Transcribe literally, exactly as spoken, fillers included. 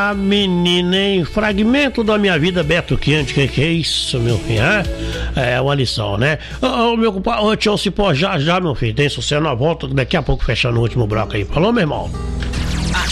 Ah, menina, hein? Fragmento da minha vida, Beto Quente, que que é isso, meu filho? É, é uma lição, né? Ô, ô meu compadre, ô tio Cipó, já, já, meu filho, tem sucesso na volta, daqui a pouco fechando o último bloco aí. Falou, meu irmão?